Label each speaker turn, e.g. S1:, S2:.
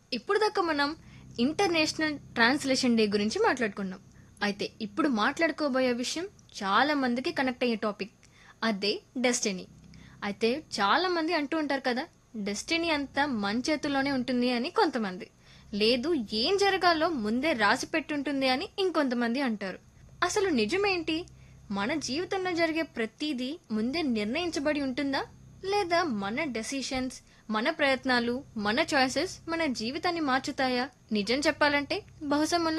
S1: ఇప్పుడు దాకా మనం ఇంటర్నేషనల్ ట్రాన్స్లేషన్ డే గురించి మాట్లాడుకున్నాం. అయితే ఇప్పుడు మాట్లాడుకోబోయే విషయం చాలా మందికి కనెక్ట్ అయ్యే టాపిక్. అదే డెస్టినీ. అయితే చాలా మంది అంటూ ఉంటారు కదా, డెస్టినీ అంతా మన చేతుల్లోనే ఉంటుంది అని కొంతమంది. లేదు, ఏం జరగాలో ముందే రాసి పెట్టుంటుంది అని ఇంకొంతమంది అంటారు. అసలు నిజమేంటి? మన జీవితంలో జరిగే ప్రతిదీ ముందే నిర్ణయించబడి ఉంటుందా? లేదా మన డెసిషన్స్, మన ప్రయత్నాలు, మన చాయిసెస్ మన జీవితాన్ని మార్చుతాయా? నిజం చెప్పాలంటే బహుశా